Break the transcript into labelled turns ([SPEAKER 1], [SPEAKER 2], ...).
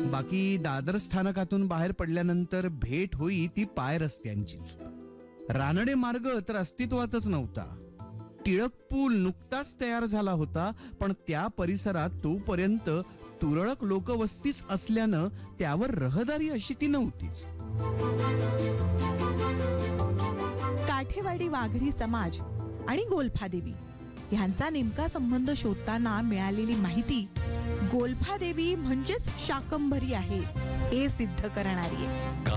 [SPEAKER 1] बाकी दादर स्थानकातून बाहेर पडल्यानंतर भेट होई ती पाय रस्त्यांचीच. रानडे मार्ग तर अस्तित्वातच नव्हता. टिळक पूल नुकताच तयार झाला होता, पण त्या परिसरात तोपर्यंत तुरळक लोकवस्तीच असल्यानं त्यावर रहदारी अशी ती नव्हतीच.
[SPEAKER 2] काठेवाडी वाघरी समाज आणि गोल्फादेवी यांचा नेमका संबंध शोधताना मिळालेली माहिती गोल्फादेवी म्हणजेच शाकंभरी आहे हे सिद्ध करणारी आहे.